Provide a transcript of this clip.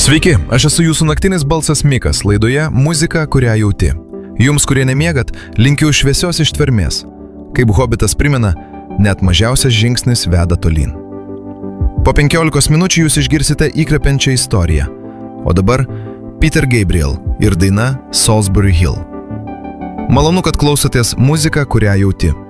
Sveiki, aš esu jūsų naktinis balsas Mikas, laidoje Muzika, kurią jauti. Jums, kurie nemiegat, linkiu šviesios ištvermės. Kaip Hobitas primena, net mažiausias žingsnis veda tolyn. Po 15 minučių jūs išgirsite įkvepiančią istoriją. O dabar Peter Gabriel ir daina Salisbury Hill. Malonu, kad klausotės Muzika, kurią jauti.